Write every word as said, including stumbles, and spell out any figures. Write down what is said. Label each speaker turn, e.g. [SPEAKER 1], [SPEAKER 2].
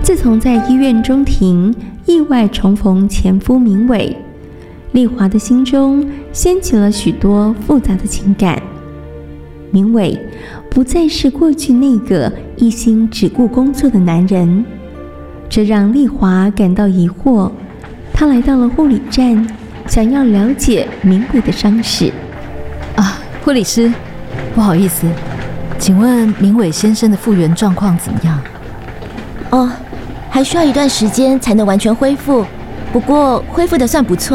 [SPEAKER 1] 自从在医院中庭意外重逢前夫明伟，丽华的心中掀起了许多复杂的情感。明伟不再是过去那个一心只顾工作的男人，这让丽华感到疑惑。她来到了护理站，想要了解明伟的伤势。
[SPEAKER 2] 啊，护理师，不好意思，请问明伟先生的复原状况怎么样？
[SPEAKER 3] 哦，还需要一段时间才能完全恢复，不过恢复得算不错。